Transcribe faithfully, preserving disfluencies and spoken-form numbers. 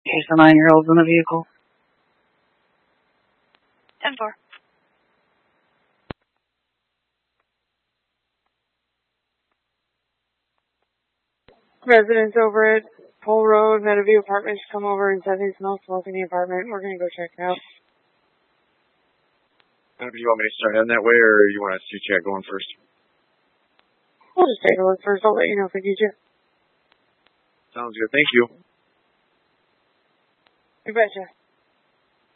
Case the nine-year-old's in the vehicle. ten four. Residents over at Pole Road, Meadowview Apartments come over and said they smell smoke in the apartment. We're going to go check it out. Uh, do you want me to start in that way, or you want to see chat going first? We'll just take a look first. I'll let you know if we need you. Sounds good. Thank you. You betcha.